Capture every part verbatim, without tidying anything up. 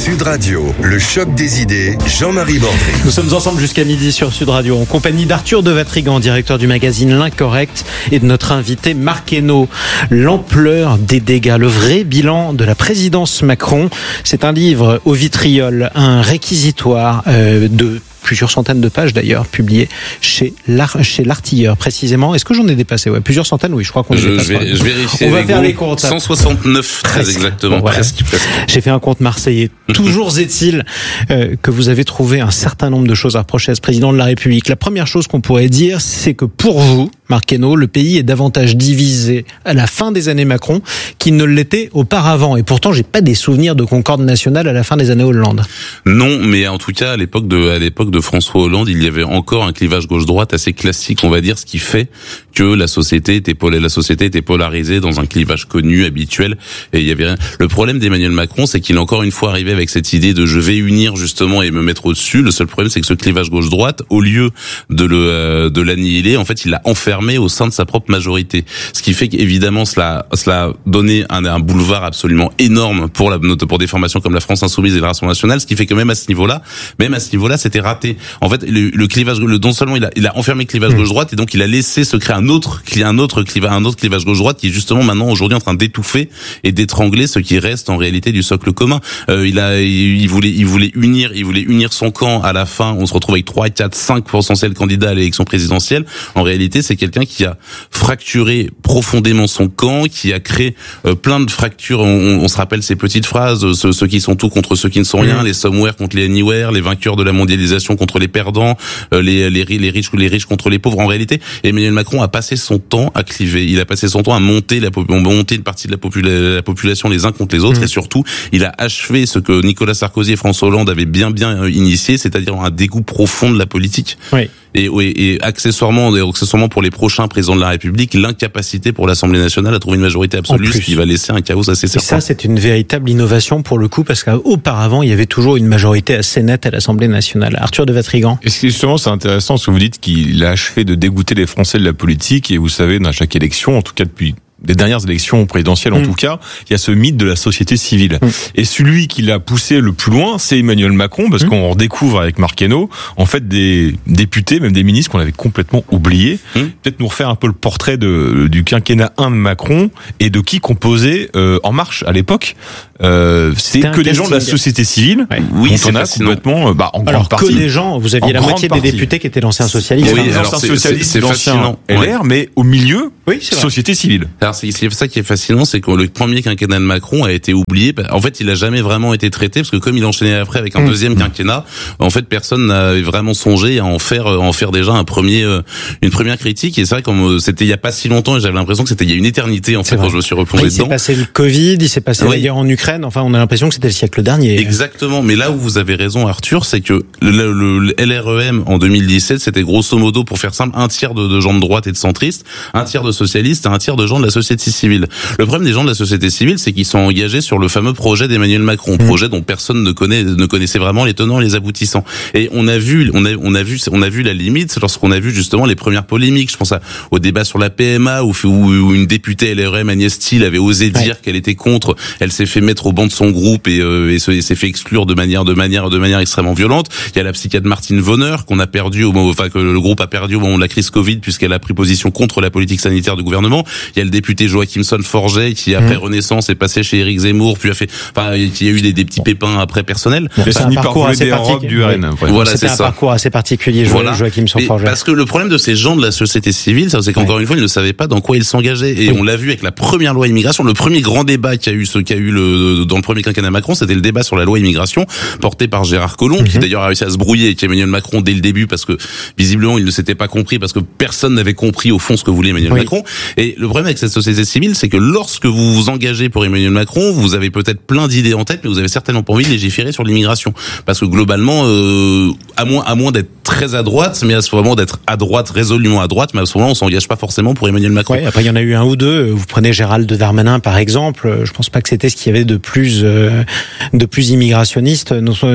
Sud Radio, le choc des idées, Jean-Marie Bordry. Nous sommes ensemble jusqu'à midi sur Sud Radio, en compagnie d'Arthur de Vatrigan, directeur du magazine L'Incorrect, et de notre invité Marc Hainaut. L'ampleur des dégâts, le vrai bilan de la présidence Macron. C'est un livre au vitriol, un réquisitoire euh, de plusieurs centaines de pages d'ailleurs, publié chez, l'art, chez l'Artilleur précisément. Est-ce que j'en ai dépassé? Ouais, plusieurs centaines, oui, je crois qu'on je, est je, vais, je vérifie. On va faire les comptes. cent soixante-neuf, très presque. exactement. Bon, voilà. presque, presque. J'ai fait un compte marseillais. Toujours est-il euh, que vous avez trouvé un certain nombre de choses à reprocher à ce président de la République. La première chose qu'on pourrait dire, c'est que pour vous, Marc Hainaut, le pays est davantage divisé à la fin des années Macron qu'il ne l'était auparavant. Et pourtant, j'ai pas des souvenirs de concorde nationale à la fin des années Hollande. Non, mais en tout cas, à l'époque de, à l'époque de François Hollande, il y avait encore un clivage gauche-droite assez classique, on va dire, ce qui fait que la société était pol- la société était polarisée dans un clivage connu, habituel, et il y avait rien. Le problème d'Emmanuel Macron, c'est qu'il est encore une fois arrivé avec cette idée de je vais unir justement et me mettre au-dessus. Le seul problème, c'est que ce clivage gauche-droite, au lieu de le, euh, de l'annihiler, en fait, il l'a enfermé au sein de sa propre majorité. Ce qui fait qu'évidemment, cela, cela a donné un, un boulevard absolument énorme pour la, pour des formations comme la France Insoumise et le Rassemblement National, ce qui fait que même à ce niveau-là, même à ce niveau-là, c'était raté. En fait, le, le clivage, le, non seulement il a, il a enfermé le clivage gauche-droite, et donc il a laissé se créer un autre, un autre clivage, un autre clivage gauche-droite qui est justement maintenant aujourd'hui en train d'étouffer et d'étrangler ce qui reste en réalité du socle commun. Euh, il a, il, il voulait, il voulait unir, il voulait unir son camp. À la fin, on se retrouve avec trois, quatre, cinq potentiels candidats à l'élection présidentielle. En réalité, c'est quelqu'un qui a fracturé profondément son camp, qui a créé euh, plein de fractures. On, on se rappelle ces petites phrases, ceux, ceux qui sont tout contre ceux qui ne sont rien, mmh. les somewhere contre les anywhere, les vainqueurs de la mondialisation contre les perdants, euh, les, les, les riches les riches contre les pauvres. En réalité, Emmanuel Macron a passé son temps à cliver. Il a passé son temps à monter la monter une partie de la, popula- la population les uns contre les autres, mmh. et surtout, il a achevé ce que Nicolas Sarkozy et François Hollande avaient bien bien initié, c'est-à-dire un dégoût profond de la politique. Oui. Et, et, et accessoirement, et accessoirement pour les prochains présidents de la République, l'incapacité pour l'Assemblée nationale à trouver une majorité absolue, ce qui va laisser un chaos assez certain. Et ça, c'est une véritable innovation pour le coup, parce qu'auparavant, il y avait toujours une majorité assez nette à l'Assemblée nationale. Arthur de Vatrigan. Et justement, c'est intéressant ce que vous dites, qu'il a achevé de dégoûter les Français de la politique, et vous savez, dans chaque élection, en tout cas depuis des dernières élections présidentielles en mmh. tout cas, il y a ce mythe de la société civile. Mmh. Et celui qui l'a poussé le plus loin, c'est Emmanuel Macron, parce mmh. qu'on redécouvre avec Marc Hainaut, en fait, des députés, même des ministres qu'on avait complètement oubliés. Mmh. Peut-être nous refaire un peu le portrait de, du quinquennat un de Macron, et de qui composait euh, En Marche à l'époque. Euh, c'est que des gens de la société civile. Ouais. Oui, dont c'est on a fascinant. complètement, bah, en alors, grande partie. que des gens, vous aviez la moitié des députés qui étaient d'anciens socialistes. Oui, enfin, alors anciens c'est, socialistes, c'est, c'est fascinant. L R, ouais. mais au milieu, oui, c'est société civile. Alors c'est, c'est ça qui est fascinant, c'est que le premier quinquennat de Macron a été oublié. En fait, il a jamais vraiment été traité, parce que comme il enchaînait après avec un mmh. deuxième quinquennat, en fait, personne n'avait vraiment songé à en faire, en faire déjà un premier, une première critique. Et c'est vrai, comme c'était il y a pas si longtemps, et j'avais l'impression que c'était il y a une éternité en fait quand je me suis replongé dedans. Il s'est passé le Covid, il s'est passé oui. la guerre en Ukraine. Enfin, on a l'impression que c'était le siècle dernier. Exactement. Mais là où vous avez raison, Arthur, c'est que le, le, le L R E M en deux mille dix-sept, c'était grosso modo, pour faire simple, un tiers de, de gens de droite et de centristes, un tiers de socialistes et un tiers de gens de la société civile. Le problème des gens de la société civile, c'est qu'ils sont engagés sur le fameux projet d'Emmanuel Macron, mmh. projet dont personne ne connaît, ne connaissait vraiment les tenants et les aboutissants. Et on a vu, on a, on a vu, on a vu la limite lorsqu'on a vu justement les premières polémiques. Je pense à, au débat sur la P M A où, où une députée L R E M, Agnès Thiel, avait osé dire ouais. qu'elle était contre. Elle s'est fait mettre au banc de son groupe et, euh, et, se, et s'est fait exclure de manière, de manière, de manière extrêmement violente. Il y a la psychiatre Martine Vonner qu'on a perdu au moment, enfin que le groupe a perdu au moment de la crise Covid puisqu'elle a pris position contre la politique sanitaire du gouvernement. Il y a le député Joachimson Forget qui après mmh. Renaissance est passé chez Éric Zemmour, puis a fait, enfin il y a eu des, des petits pépins après personnels. Bon, c'est un parcours assez particulier. Ouais. Voilà, c'est, c'est un ça. parcours assez particulier. Voilà. Joachimson Forget. Parce que le problème de ces gens de la société civile, c'est qu'encore ouais. une fois ils ne savaient pas dans quoi ils s'engageaient. Et oui. on l'a vu avec la première loi immigration. Le premier grand débat qu'il y a eu, ce qu'il y a eu le, dans le premier quinquennat Macron, c'était le débat sur la loi immigration porté par Gérard Collomb, mm-hmm. qui d'ailleurs a réussi à se brouiller avec Emmanuel Macron dès le début parce que visiblement il ne s'était pas compris, parce que personne n'avait compris au fond ce que voulait Emmanuel oui. Macron. Et le problème avec cette société civile, c'est que lorsque vous vous engagez pour Emmanuel Macron, vous avez peut-être plein d'idées en tête, mais vous avez certainement pas envie de légiférer sur l'immigration, parce que globalement, euh, à moins à moins d'être très à droite, mais à ce moment d'être à droite, résolument à droite, mais à ce moment on s'engage pas forcément pour Emmanuel Macron. Ouais, après il y en a eu un ou deux. Vous prenez Gérald Darmanin par exemple. Je pense pas que c'était ce qu'il y avait de plus euh, de plus immigrationniste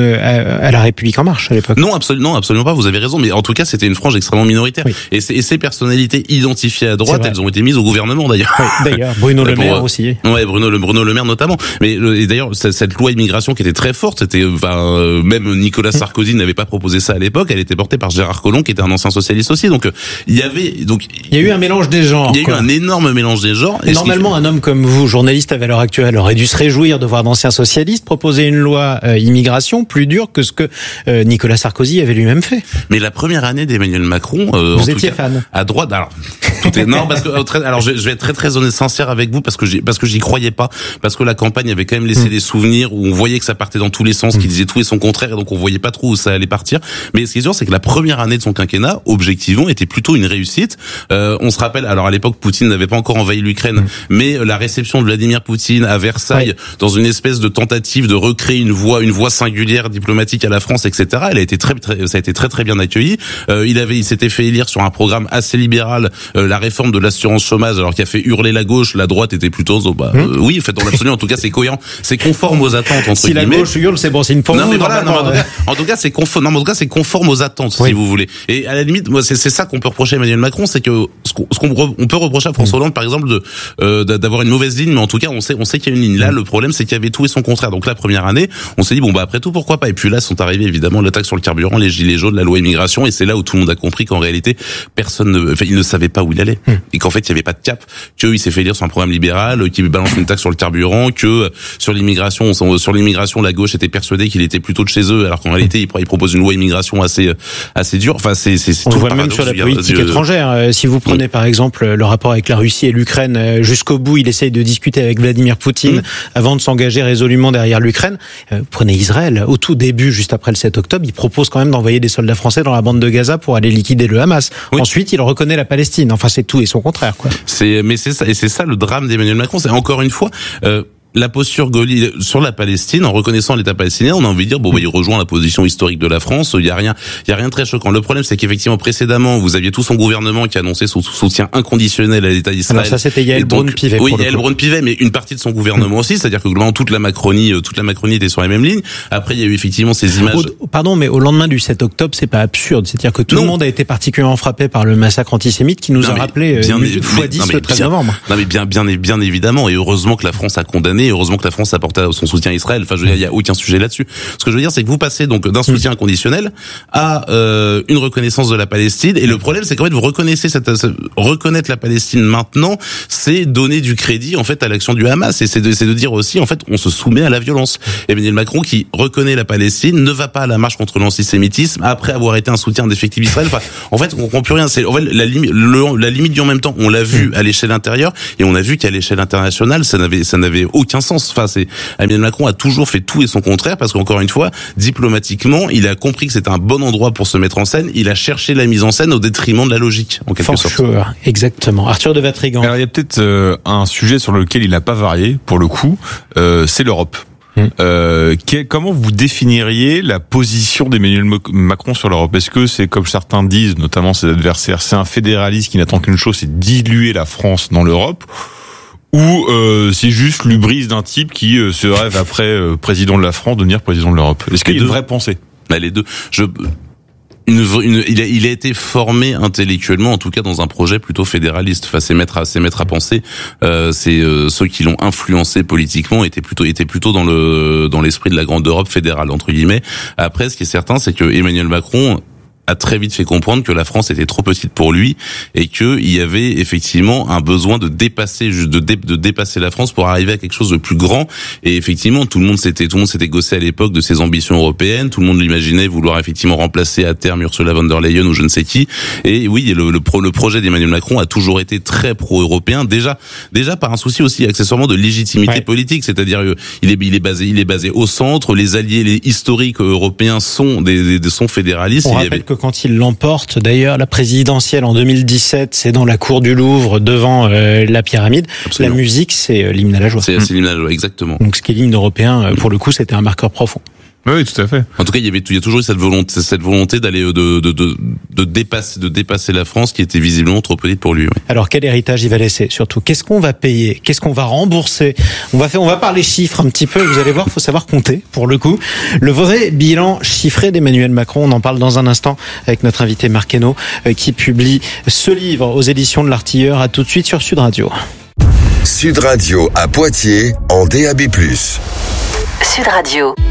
à la République en marche à l'époque. Non, absolument, absolument pas. Vous avez raison, mais en tout cas c'était une frange extrêmement minoritaire. Oui. Et, et ces personnalités identifiées à droite, elles ont été mises au gouvernement d'ailleurs. Oui, d'ailleurs, Bruno Le Maire pour, aussi. Ouais, Bruno, le, Bruno Le Maire notamment. Mais et d'ailleurs, cette loi immigration qui était très forte, c'était, enfin, euh, même Nicolas Sarkozy n'avait pas proposé ça à l'époque. Elle était portée par Gérard Collomb, qui était un ancien socialiste aussi. Donc, il y avait, donc, il y a eu un mélange des genres. Il y a quoi. eu un énorme mélange des genres. Et normalement, un homme comme vous, journaliste à valeur actuelle, aurait dû se réjouir de voir d'anciens socialistes proposer une loi euh, immigration plus dure que ce que euh, Nicolas Sarkozy avait lui-même fait. Mais la première année d'Emmanuel Macron, euh, vous en étiez tout cas, fan. À droite, alors tout est non parce que alors je, je vais être très très honnête, sincère avec vous parce que j'ai parce que j'y croyais pas, parce que la campagne avait quand même laissé mmh. des souvenirs où on voyait que ça partait dans tous les sens, mmh. qu'il disait tout et son contraire, et donc on voyait pas trop où ça allait partir. Mais ce qui est sûr, c'est que la première année de son quinquennat, objectivement, était plutôt une réussite. Euh, on se rappelle, alors à l'époque, Poutine n'avait pas encore envahi l'Ukraine, mmh. mais la réception de Vladimir Poutine à Versailles, ouais. dans une espèce de tentative de recréer une voie une voie singulière diplomatique à la France, et cetera. Elle a été très, très ça a été très très bien accueilli. Euh, il avait il s'était fait élire sur un programme assez libéral, euh, la réforme de l'assurance chômage, alors qui a fait hurler la gauche, la droite était plutôt bah, mmh. euh, oui, fait dans l'absolu, en tout cas c'est cohérent, c'est conforme aux attentes entre si guillemets. Si la gauche hurle, c'est bon signe pour non, vous. Mais voilà, non, mais en tout cas, en tout cas c'est conforme, non, mais en tout cas c'est conforme aux attentes, oui. si vous voulez. Et à la limite, moi c'est c'est ça qu'on peut reprocher à Emmanuel Macron, c'est que ce qu'on, ce qu'on on peut reprocher à François mmh. Hollande par exemple de euh, d'avoir une mauvaise ligne, mais en tout cas on sait on sait qu'il y a une ligne. Là, mmh. le problème c'est qu'il y avait tout et son contraire. Donc la première année, on s'est dit bon bah après tout pourquoi pas. Et puis là sont arrivés évidemment l'attaque sur le carburant, les gilets jaunes, la loi immigration, et c'est là où tout le monde a compris qu'en réalité personne ne, enfin, il ne savait pas où il allait, mmh. et qu'en fait il y avait pas de cap, qu'il s'est fait lire sur un programme libéral, qu'il balance une taxe sur le carburant, que sur l'immigration, sur l'immigration la gauche était persuadée qu'il était plutôt de chez eux, alors qu'en réalité il propose une loi immigration assez assez dure. Enfin c'est c'est, c'est on tout le voit même sur la politique Dieu. étrangère. Si vous prenez mmh. par exemple le rapport avec la Russie et l'Ukraine, jusqu'au bout il essaye de discuter avec Vladimir Poutine mmh. avant de s'engager résolument derrière l'Ukraine. Vous prenez Israël, au tout début, juste après le sept octobre, il propose quand même d'envoyer des soldats français dans la bande de Gaza pour aller liquider le Hamas. Oui. Ensuite, il reconnaît la Palestine. Enfin, c'est tout et son contraire, quoi. C'est, mais c'est ça, et c'est ça le drame d'Emmanuel Macron. C'est encore une fois, euh, la posture gaulliste sur la Palestine, en reconnaissant l'État palestinien, on a envie de dire bon, bah, il rejoint la position historique de la France. Il y a rien, il y a rien de très choquant. Le problème, c'est qu'effectivement, précédemment, vous aviez tout son gouvernement qui annonçait son soutien inconditionnel à l'État d'Israël. Alors ça, c'était Yael Braun-Pivet. Oui, Yael Braun-Pivet, mais une partie de son gouvernement aussi, c'est-à-dire que globalement toute la Macronie, toute la Macronie était sur la même ligne. Après, il y a eu effectivement ces images. Au, pardon, mais au lendemain du sept octobre, c'est pas absurde. C'est-à-dire que tout non. le monde a été particulièrement frappé par le massacre antisémite qui nous non, a rappelé bien, une fois dix le treize novembre. Non, mais bien, bien, bien évidemment, et heureusement que la France a condamné, et heureusement que la France a apporté son soutien à Israël. Enfin, je veux dire, il y a aucun sujet là-dessus. Ce que je veux dire, c'est que vous passez donc d'un soutien inconditionnel à euh, une reconnaissance de la Palestine. Et le problème, c'est qu'en fait, vous reconnaissez cette, cette reconnaître la Palestine maintenant, c'est donner du crédit en fait à l'action du Hamas. Et c'est de, c'est de dire aussi, en fait, on se soumet à la violence. Emmanuel Macron, qui reconnaît la Palestine, ne va pas à la marche contre l'antisémitisme après avoir été un soutien indéfectible d'Israël. Enfin, en fait, on comprend plus rien. C'est en fait la limite, le, la limite du en même temps. On l'a vu à l'échelle intérieure et on a vu qu'à l'échelle internationale, ça n'avait, ça n'avait aucun sens. Enfin, c'est Emmanuel Macron a toujours fait tout et son contraire parce qu'encore une fois, diplomatiquement, il a compris que c'était un bon endroit pour se mettre en scène. Il a cherché la mise en scène au détriment de la logique, en quelque For sorte. Sure. Exactement. Arthur de Vatrigan. Alors, il y a peut-être euh, un sujet sur lequel il n'a pas varié, pour le coup, euh, c'est l'Europe. Euh, quel, comment vous définiriez la position d'Emmanuel Macron sur l'Europe? Est-ce que c'est, comme certains disent, notamment ses adversaires, c'est un fédéraliste qui n'attend qu'une chose, c'est diluer la France dans l'Europe? Ou euh, c'est juste l'hubris d'un type qui euh, se rêve après euh, président de la France devenir président de l'Europe? Est-ce qu'il y a une vraie pensée? Bah, les deux. Je... Une, une, il, a, il a été formé intellectuellement, en tout cas dans un projet plutôt fédéraliste. Enfin, ses maîtres à, ses maîtres à penser, euh, c'est euh, ceux qui l'ont influencé politiquement étaient plutôt étaient plutôt dans le dans l'esprit de la grande Europe fédérale entre guillemets. Après, ce qui est certain, c'est que Emmanuel Macron a très vite fait comprendre que la France était trop petite pour lui et qu'il y avait effectivement un besoin de dépasser, juste de, dé, de dépasser la France pour arriver à quelque chose de plus grand. Et effectivement, tout le monde s'était, tout le monde s'était gossé à l'époque de ses ambitions européennes. Tout le monde l'imaginait vouloir effectivement remplacer à terme Ursula von der Leyen ou je ne sais qui. Et oui, le, le, pro, le projet d'Emmanuel Macron a toujours été très pro-européen. Déjà, déjà par un souci aussi accessoirement de légitimité ouais. politique. C'est-à-dire, il est, il est basé, il est basé au centre. Les alliés, les historiques européens sont des, des sont fédéralistes. On il y rappelle avait... que quand il l'emporte, d'ailleurs, la présidentielle en deux mille dix-sept, c'est dans la cour du Louvre, devant euh, la pyramide. Absolument. La musique, c'est euh, l'hymne à la joie. C'est, c'est l'hymne à la joie, exactement. Donc, ce qui est l'hymne européen, euh, pour le coup, c'était un marqueur profond. Oui, tout à fait. En tout cas, il y avait, il y a toujours eu cette volonté, cette volonté d'aller, de, de, de, de dépasser, de dépasser la France, qui était visiblement trop petite pour lui. Oui. Alors, quel héritage il va laisser? Surtout, qu'est-ce qu'on va payer? Qu'est-ce qu'on va rembourser? On va faire, on va parler chiffres un petit peu. Vous allez voir, faut savoir compter, pour le coup. Le vrai bilan chiffré d'Emmanuel Macron, on en parle dans un instant avec notre invité Marc Hainaut, qui publie ce livre aux éditions de l'Artilleur. À tout de suite sur Sud Radio. Sud Radio à Poitiers en D A B plus. Sud Radio.